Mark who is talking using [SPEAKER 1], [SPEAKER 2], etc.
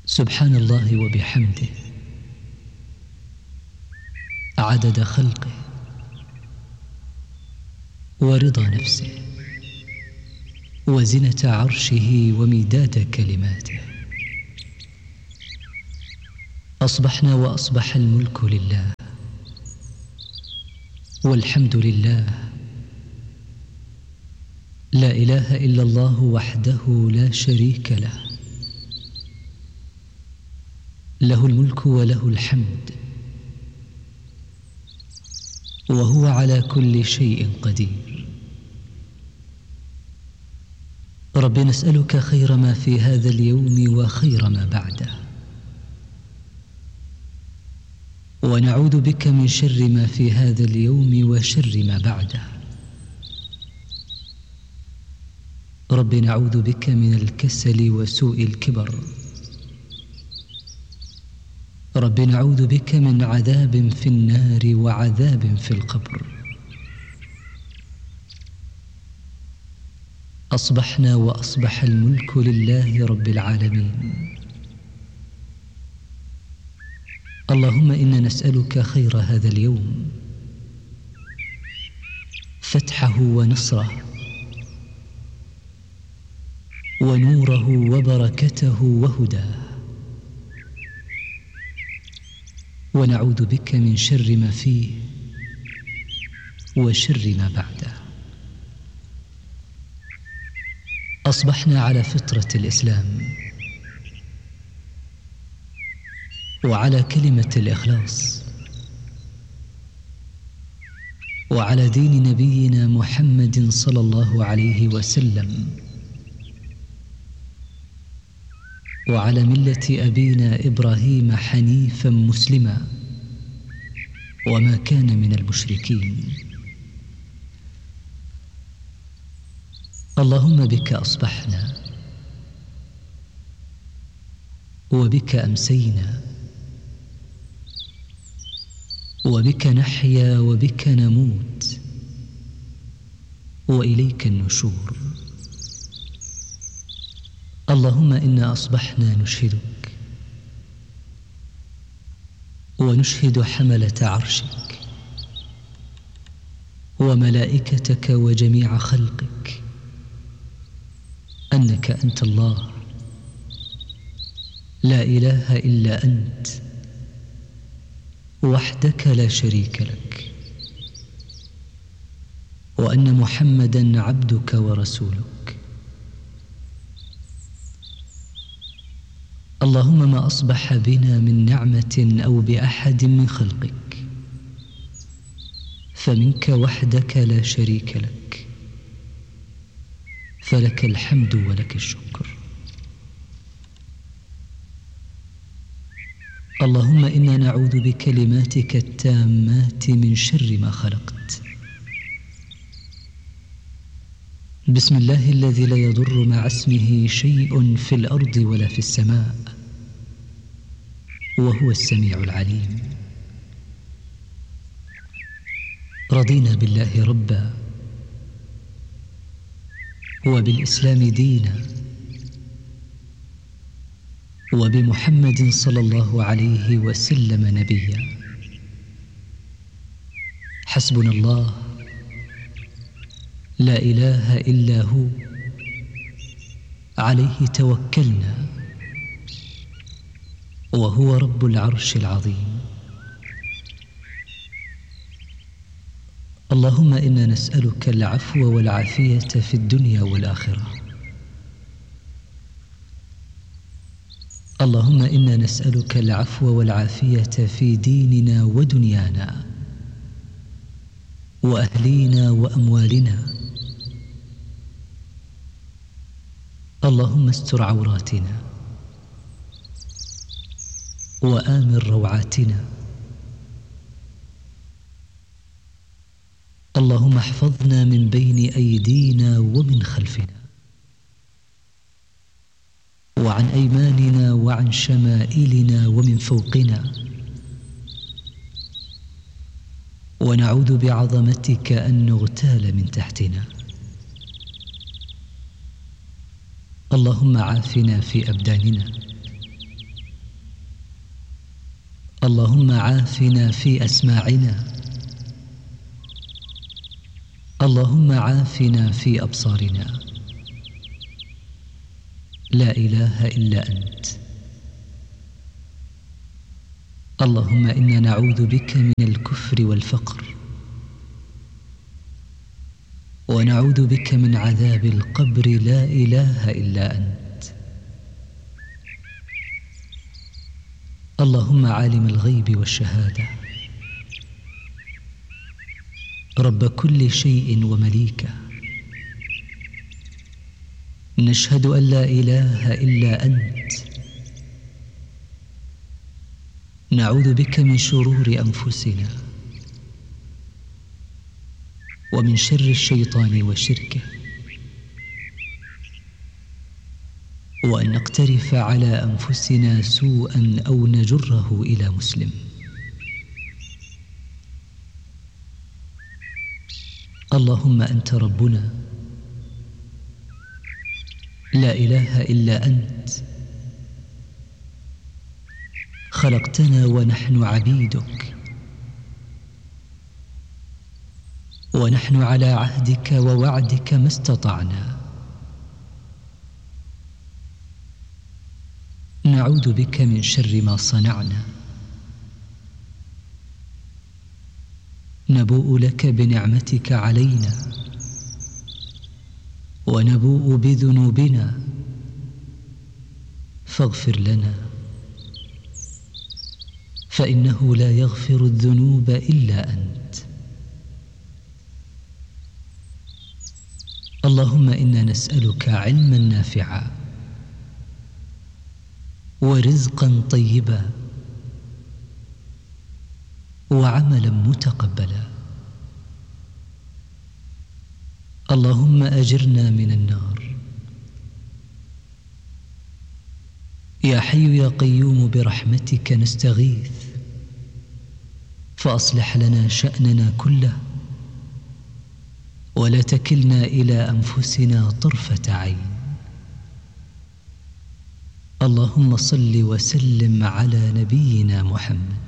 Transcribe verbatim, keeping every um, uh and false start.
[SPEAKER 1] سبحان الله وبحمده عدد خلقه ورضا نفسه وزنة عرشه ومداد كلماته. أصبحنا وأصبح الملك لله والحمد لله، لا إله إلا الله وحده لا شريك له، له الملك وله الحمد وهو على كل شيء قدير. رب نسألك خير ما في هذا اليوم وخير ما بعده، ونعوذ بك من شر ما في هذا اليوم وشر ما بعده. رب نعوذ بك من الكسل وسوء الكبر. رب نعوذ بك من عذاب في النار وعذاب في القبر. أصبحنا وأصبح الملك لله رب العالمين. اللهم إنا نسألك خير هذا اليوم، فتحه ونصره ونوره وبركته وهداه، ونعوذ بك من شر ما فيه وشر ما بعده. أصبحنا على فطرة الإسلام وعلى كلمة الإخلاص وعلى دين نبينا محمد صلى الله عليه وسلم وعلى ملة أبينا إبراهيم حنيفا مسلما وما كان من المشركين. اللهم بك أصبحنا وبك أمسينا وبك نحيا وبك نموت وإليك النشور. اللهم إنا أصبحنا نشهدك ونشهد حملة عرشك وملائكتك وجميع خلقك أنك أنت الله، لا إله إلا أنت وحدك لا شريك لك، وأن محمدًا عبدك ورسولك. اللهم ما أصبح بنا من نعمة أو بأحد من خلقك فمنك وحدك لا شريك لك، فلك الحمد ولك الشكر. اللهم إنا نعوذ بكلماتك التامات من شر ما خلقت. بسم الله الذي لا يضر مع اسمه شيء في الأرض ولا في السماء وهو السميع العليم. رضينا بالله ربا وبالإسلام دينا وبمحمد صلى الله عليه وسلم نبيا. حسبنا الله لا إله إلا هو، عليه توكلنا وهو رب العرش العظيم. اللهم إنا نسألك العفو والعافية في الدنيا والآخرة. اللهم إنا نسألك العفو والعافية في ديننا ودنيانا وأهلينا وأموالنا. اللهم استر عوراتنا وآمن روعاتنا. اللهم احفظنا من بين أيدينا ومن خلفنا وعن أيماننا وعن شمائلنا ومن فوقنا، ونعوذ بعظمتك أن نغتال من تحتنا. اللهم عافنا في أبداننا اللهم عافنا في أسماعنا، اللهم عافنا في أبصارنا. لا إله إلا أنت. اللهم إنا نعوذ بك من الكفر والفقر، ونعوذ بك من عذاب القبر. لا إله إلا أنت. اللهم عالم الغيب والشهادة، رب كل شيء ومليكه، نشهد أن لا إله إلا أنت. نعوذ بك من شرور أنفسنا ومن شر الشيطان وشركه، وأن نقترف على أنفسنا سوءا أو نجره إلى مسلم. اللهم أنت ربنا، لا إله إلا أنت. خلقتنا ونحن عبيدك، ونحن على عهدك ووعدك ما استطعنا. نعوذ بك من شر ما صنعنا، نبوء لك بنعمتك علينا، ونبوء بذنوبنا، فاغفر لنا، فإنه لا يغفر الذنوب إلا أنت. اللهم إنا نسألك علما نافعا، ورزقا طيبا، وعملا متقبلا. اللهم أجرنا من النار. يا حي يا قيوم برحمتك نستغيث، فأصلح لنا شأننا كله، ولا تكلنا إلى أنفسنا طرفة عين. اللهم صل وسلم على نبينا محمد.